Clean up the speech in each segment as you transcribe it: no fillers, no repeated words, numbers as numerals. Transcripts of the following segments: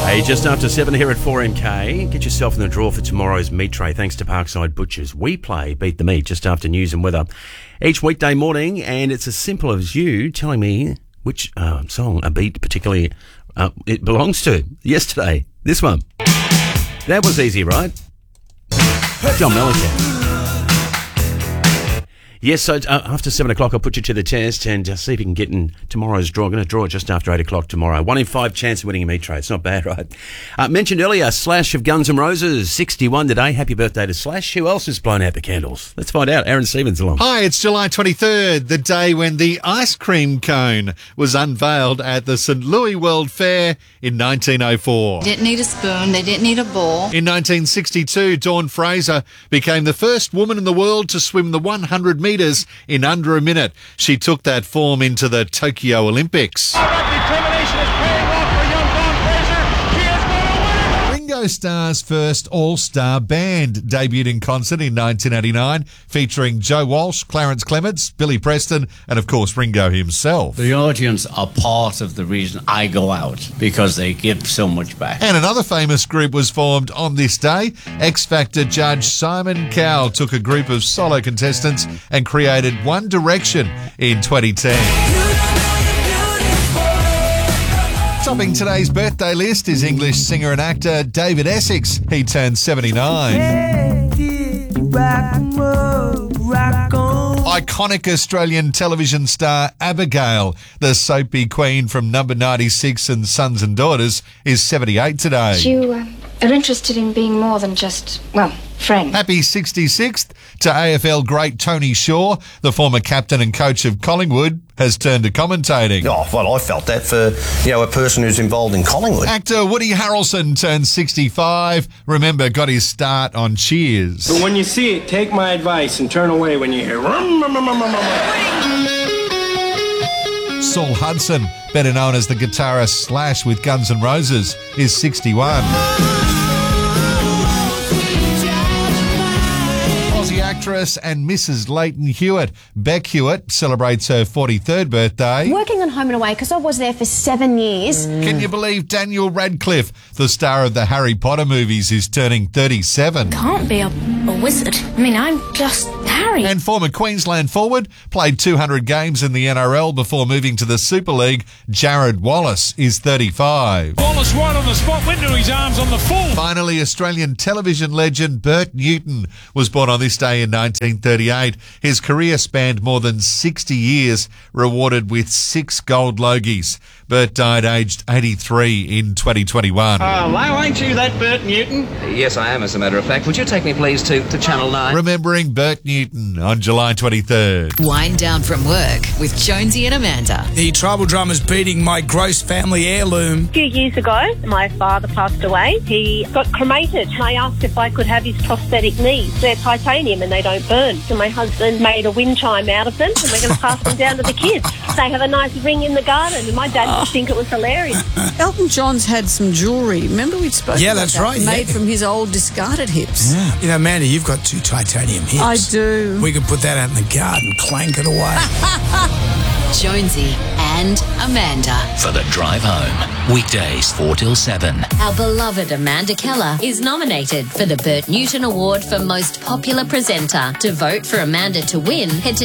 Hey, just after 7 here at 4MK. Get yourself in the draw for tomorrow's meat tray thanks to Parkside Butchers. We play Beat the Meat just after news and weather each weekday morning, and it's as simple as you telling me which song a beat particularly it belongs to. Yesterday, this one. That was easy, right? John Mellencamp. Yes, so after 7 o'clock, I'll put you to the test and see if you can get in tomorrow's draw. I'm going to draw it just after 8 o'clock tomorrow. 1 in 5 chance of winning a meat tray. It's not bad, right? Mentioned earlier, Slash of Guns N' Roses, 61 today. Happy birthday to Slash. Who else has blown out the candles? Let's find out. Aaron Stevens along. Hi, it's July 23rd, the day when the ice cream cone was unveiled at the St. Louis World Fair in 1904. They didn't need a spoon. They didn't need a bowl. In 1962, Dawn Fraser became the first woman in the world to swim the 100 metres in under a minute. She took that form into the Tokyo Olympics. Determination is paying off for young Dawn Fraser. She is going to win. Ringo Starr's first all-star band debuted in concert in 1989, featuring Joe Walsh, Clarence Clements, Billy Preston, and of course Ringo himself. The audience are part of the reason I go out, because they give so much back. And another famous group was formed on this day. X Factor judge Simon Cowell took a group of solo contestants and created One Direction in 2010. Topping today's birthday list is English singer and actor David Essex. He turned 79. Iconic Australian television star Abigail, the soapy queen from Number 96 and Sons and Daughters, is 78 today. You are interested in being more than just, well, friends. Happy 66th to AFL great Tony Shaw, the former captain and coach of Collingwood, has turned to commentating. Oh, well, I felt that for, a person who's involved in Collingwood. Actor Woody Harrelson turned 65. Remember, got his start on Cheers. But when you see it, take my advice and turn away when you hear... Saul Hudson, better known as the guitarist Slash with Guns N' Roses, is 61. Actress and Mrs. Leighton Hewitt. Beck Hewitt celebrates her 43rd birthday. Working on Home and Away because I was there for 7 years. Can you believe Daniel Radcliffe, the star of the Harry Potter movies, is turning 37? Can't be a wizard. I mean, I'm just Harry. And former Queensland forward, played 200 games in the NRL before moving to the Super League, Jared Wallace is 35. Wallace right on the spot, went to his arms on the full. Finally, Australian television legend Bert Newton was born on this day in 1938. His career spanned more than 60 years, rewarded with 6 gold Logies. Bert died aged 83 in 2021. Hello, ain't you that Bert Newton? Yes, I am, as a matter of fact. Would you take me, please, to Channel 9? Remembering Bert Newton on July 23rd. Wind down from work with Jonesy and Amanda. The tribal drummer's beating my gross family heirloom. A few years ago, my father passed away. He got cremated. I asked if I could have his prosthetic knees. They're titanium and they don't burn. So my husband made a wind chime out of them and we're going to pass them down to the kids. They have a nice ring in the garden and my dad would think it was hilarious. Elton John's had some jewellery. Remember we'd spoken Yeah, about that's that, right, made yeah. from his old discarded hips. Yeah. You know, Amanda, you've got 2 titanium hips. I do. We could put that out in the garden, clank it away. Jonesy and Amanda. For the drive home. Weekdays 4 till 7. Our beloved Amanda Keller is nominated for the Bert Newton Award for Most Popular Presenter. To vote for Amanda to win, head to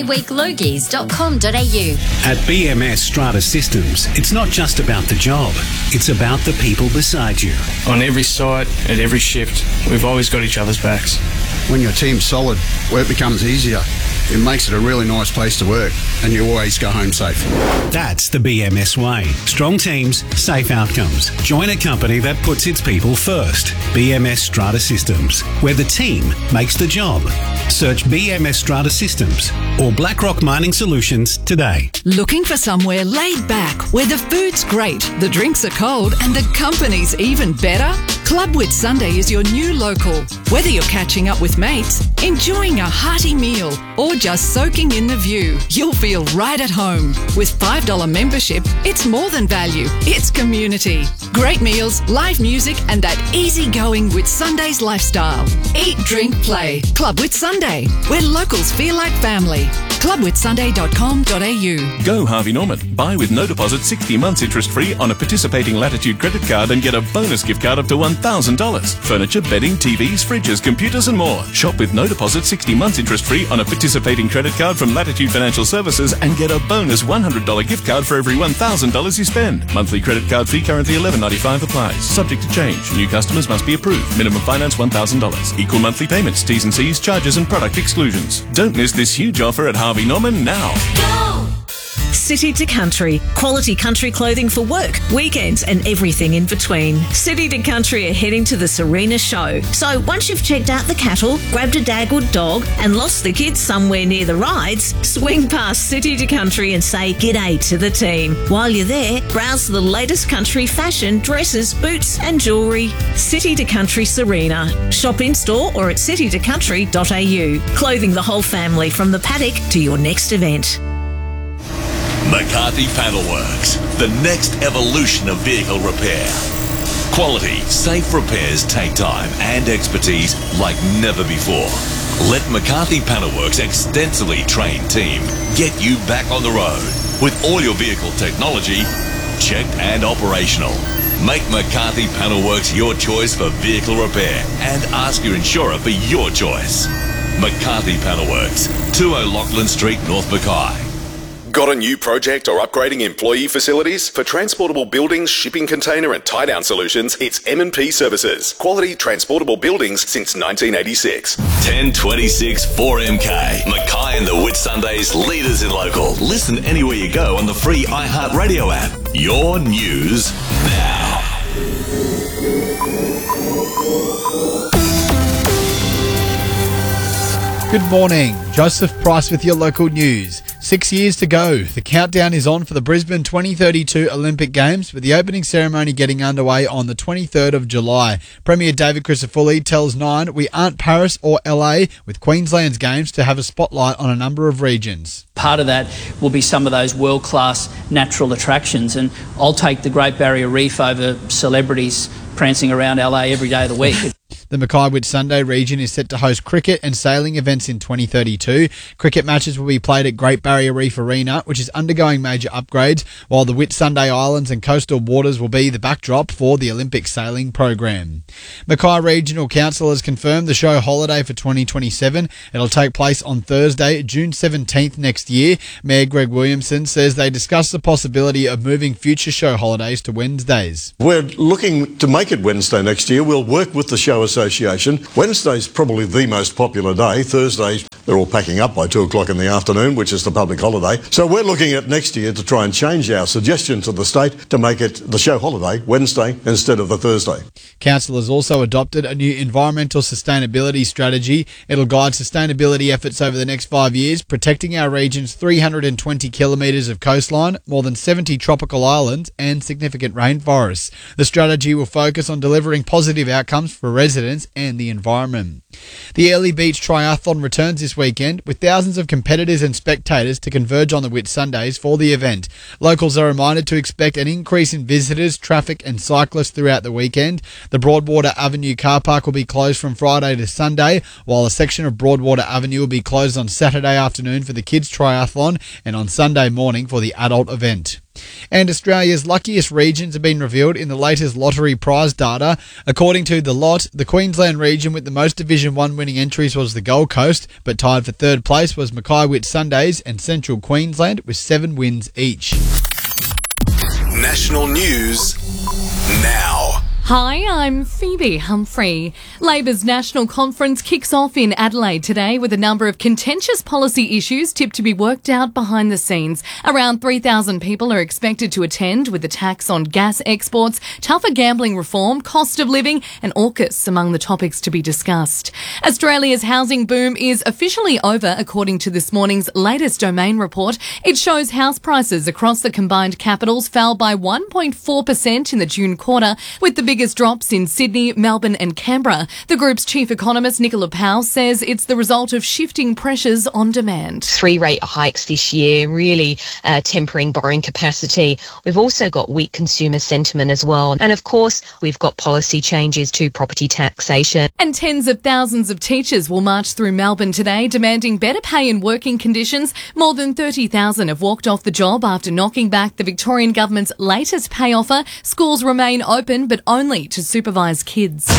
tvweeklogies.com.au. At BMS Strata Systems, it's not just about the job. It's about the people beside you. On every site, at every shift, we've always got each other's backs. When your team's solid, work becomes easier. It makes it a really nice place to work, and you always go home safe. That's the BMS way. Strong teams, safe outcomes. Join a company that puts its people first. BMS Strata Systems, where the team makes the job. Search BMS Strata Systems or BlackRock Mining Solutions today. Looking for somewhere laid back where the food's great, the drinks are cold and the company's even better? Clubwit Sunday is your new local. Whether you're catching up with mates, enjoying a hearty meal, or just soaking in the view, you'll feel right at home. With $5 membership, it's more than value, it's community. Great meals, live music, and that easygoing Whitsundays lifestyle. Eat, drink, play. Club Whitsunday, where locals feel like family. clubwhitsunday.com.au. Go Harvey Norman. Buy with no deposit 60 months interest free on a participating Latitude credit card and get a bonus gift card up to $1,000. Furniture, bedding, TVs, fridges, computers and more. Shop with no deposit 60 months interest free on a participating credit card from Latitude Financial Services and get a bonus $100 gift card for every $1,000 you spend. Monthly credit card fee currently $11.95 applies. Subject to change. New customers must be approved. Minimum finance $1,000. Equal monthly payments, T's and C's, charges and product exclusions. Don't miss this huge offer at Harvey Norman now. City to Country. Quality country clothing for work, weekends and everything in between. City to Country are heading to the Serena show. So once you've checked out the cattle, grabbed a dagwood dog and lost the kids somewhere near the rides, swing past City to Country and say g'day to the team. While you're there, browse the latest country fashion, dresses, boots and jewellery. City to Country Serena. Shop in store or at citytocountry.au. Clothing the whole family from the paddock to your next event. McCarthy Panelworks, the next evolution of vehicle repair. Quality, safe repairs take time and expertise like never before. Let McCarthy Panelworks' extensively trained team get you back on the road with all your vehicle technology checked and operational. Make McCarthy Panelworks your choice for vehicle repair and ask your insurer for your choice. McCarthy Panelworks, 20 Lachlan Street, North Mackay. Got a new project or upgrading employee facilities? For transportable buildings, shipping container and tie-down solutions, it's M&P Services. Quality transportable buildings since 1986. 1026 4MK. Mackay and the Whitsundays, leaders in local. Listen anywhere you go on the free iHeartRadio app. Your news now. Good morning. Joseph Price with your local news. 6 years to go. The countdown is on for the Brisbane 2032 Olympic Games, with the opening ceremony getting underway on the 23rd of July. Premier David Crisafulli tells Nine we aren't Paris or LA, with Queensland's games to have a spotlight on a number of regions. Part of that will be some of those world-class natural attractions, and I'll take the Great Barrier Reef over celebrities prancing around LA every day of the week. The Mackay Whitsunday region is set to host cricket and sailing events in 2032. Cricket matches will be played at Great Barrier Reef Arena, which is undergoing major upgrades, while the Whitsunday Islands and coastal waters will be the backdrop for the Olympic sailing program. Mackay Regional Council has confirmed the show holiday for 2027. It'll take place on Thursday, June 17th next year. Mayor Greg Williamson says they discussed the possibility of moving future show holidays to Wednesdays. We're looking to make it Wednesday next year. We'll work with the Show Association. Wednesday's probably the most popular day. Thursday, they're all packing up by 2 o'clock in the afternoon, which is the public holiday. So we're looking at next year to try and change our suggestion to the state to make it the show holiday Wednesday instead of the Thursday. Council has also adopted a new environmental sustainability strategy. It'll guide sustainability efforts over the next 5 years, protecting our region's 320 kilometres of coastline, more than 70 tropical islands and significant rainforests. The strategy will focus on delivering positive outcomes for residents and the environment. The Early Beach Triathlon returns this weekend, with thousands of competitors and spectators to converge on the Whitsundays for the event. Locals are reminded to expect an increase in visitors, traffic and cyclists throughout the weekend. The Broadwater Avenue car park will be closed from Friday to Sunday, while a section of Broadwater Avenue will be closed on Saturday afternoon for the kids' triathlon and on Sunday morning for the adult event. And Australia's luckiest regions have been revealed in the latest lottery prize data. According to The Lot, the Queensland region with the most Division 1 winning entries was the Gold Coast, but tied for third place was Mackay Whitsundays and Central Queensland with 7 wins each. National news now. Hi, I'm Phoebe Humphrey. Labor's national conference kicks off in Adelaide today with a number of contentious policy issues tipped to be worked out behind the scenes. Around 3,000 people are expected to attend, with the tax on gas exports, tougher gambling reform, cost of living and AUKUS among the topics to be discussed. Australia's housing boom is officially over, according to this morning's latest Domain report. It shows house prices across the combined capitals fell by 1.4% in the June quarter, with the biggest drops in Sydney, Melbourne and Canberra. The group's chief economist, Nicola Powell, says it's the result of shifting pressures on demand. 3 rate hikes this year, really tempering borrowing capacity. We've also got weak consumer sentiment as well. And of course, we've got policy changes to property taxation. And tens of thousands of teachers will march through Melbourne today demanding better pay and working conditions. More than 30,000 have walked off the job after knocking back the Victorian government's latest pay offer. Schools remain open, but only to supervise kids.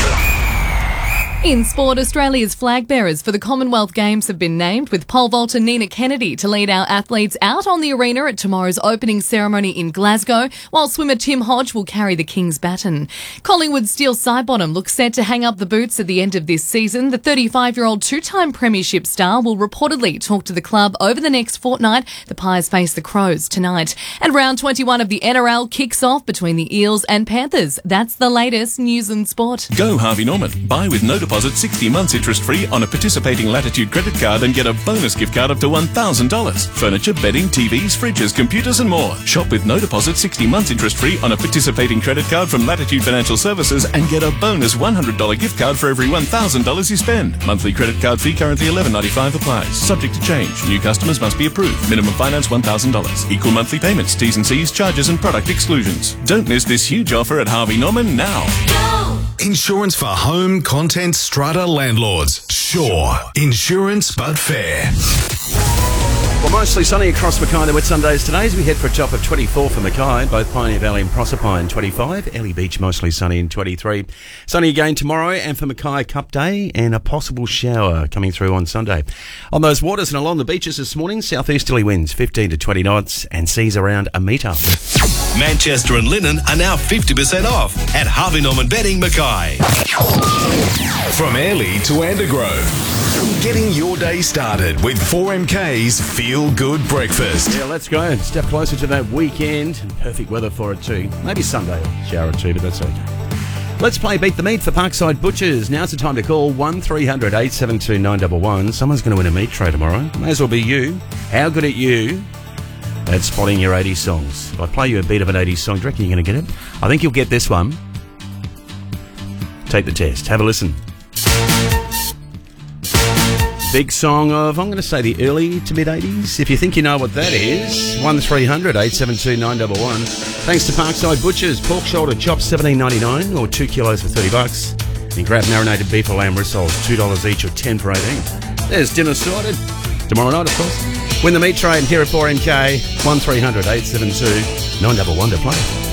In sport, Australia's flag bearers for the Commonwealth Games have been named, with pole vaulter Nina Kennedy to lead our athletes out on the arena at tomorrow's opening ceremony in Glasgow, while swimmer Tim Hodge will carry the King's baton. Collingwood's Steele Sidebottom looks set to hang up the boots at the end of this season. The 35-year-old two-time premiership star will reportedly talk to the club over the next fortnight. The Pies face the Crows tonight. And round 21 of the NRL kicks off between the Eels and Panthers. That's the latest news and sport. Go Harvey Norman. Buy with no deposit 60 months interest-free on a participating Latitude credit card and get a bonus gift card up to $1,000. Furniture, bedding, TVs, fridges, computers and more. Shop with no deposit 60 months interest-free on a participating credit card from Latitude Financial Services and get a bonus $100 gift card for every $1,000 you spend. Monthly credit card fee currently $11.95 applies. Subject to change. New customers must be approved. Minimum finance $1,000. Equal monthly payments, T's and C's, charges and product exclusions. Don't miss this huge offer at Harvey Norman now. Insurance for home, content, strata landlords. Sure. Insurance but fair. Well, mostly sunny across Mackay. The wet Sundays today as we head for a top of 24 for Mackay, both Pioneer Valley and Proserpine 25. Ellie Beach mostly sunny in 23. Sunny again tomorrow, and for Mackay Cup Day and a possible shower coming through on Sunday. On those waters and along the beaches this morning, southeasterly winds 15 to 20 knots and seas around a metre. Manchester and linen are now 50% off at Harvey Norman Bedding Mackay. From Airlie to Andergrove, getting your day started with 4MK's Feel Good Breakfast. Yeah, let's go. Step closer to that weekend. Perfect weather for it too. Maybe Sunday, shower or two, but that's okay. Let's play Beat the Meat for Parkside Butchers. Now's the time to call 1300 872 911. Someone's going to win a meat tray tomorrow. May as well be you. How good at you at spotting your 80s songs? If I play you a beat of an 80s song, do you reckon you're going to get it? I think you'll get this one. Take the test. Have a listen. Big song of, I'm going to say, the early to mid-80s. If you think you know what that is, 1300 872 911. Thanks to Parkside Butchers. Pork shoulder chops $17.99 or 2 kilos for $30. And grab marinated beef or lamb rissoles, $2 each or 10 for 18. There's dinner sorted. Tomorrow night, of course. Win the meat tray and here at 4MK, 1300 872 911 to play.